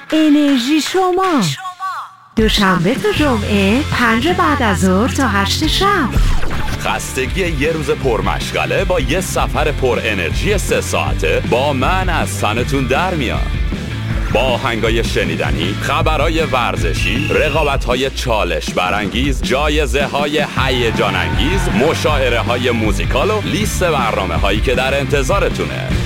انرژی شما دوشنبه تا جمعه 5 بعد از ظهر تا 8 شب. خستگی یه روز پرمشغله با یه سفر پر انرژی 3 ساعته با من از تنتون در میاد. با آهنگای شنیدنی، خبرهای ورزشی، رقابت‌های چالش برانگیز، جایزه‌های هیجان انگیز، مشاعره‌های موزیکال و لیست برنامه‌هایی که در انتظارتونه.